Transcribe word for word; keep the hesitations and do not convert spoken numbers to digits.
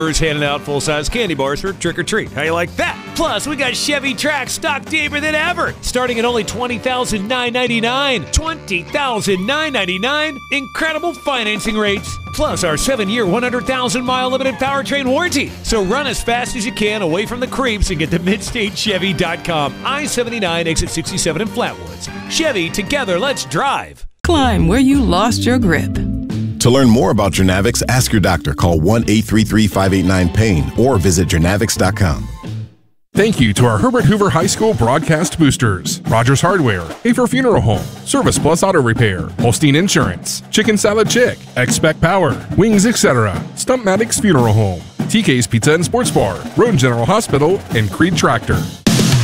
handing out full-size candy bars for trick-or-treat. How you like that? Plus, we got Chevy Trax stocked deeper than ever, starting at only twenty thousand nine hundred ninety-nine dollars. twenty thousand nine hundred ninety-nine dollars. Incredible financing rates. Plus, our seven-year, one hundred thousand mile limited powertrain warranty. So run as fast as you can away from the creeps and get to midstate chevy dot com. I seventy-nine, exit sixty-seven in Flatwoods. Chevy, together, let's drive. Climb where you lost your grip. To learn more about Journavx, ask your doctor. Call one eight three three, five eight nine, pain or visit Journavx dot com. Thank you to our Herbert Hoover High School broadcast boosters: Rogers Hardware, Hafer Funeral Home, Service Plus Auto Repair, Holstein Insurance, Chicken Salad Chick, Expect Power, Wings, et cetera, Stumpmatics Funeral Home, T K's Pizza and Sports Bar, Road General Hospital, and Creed Tractor.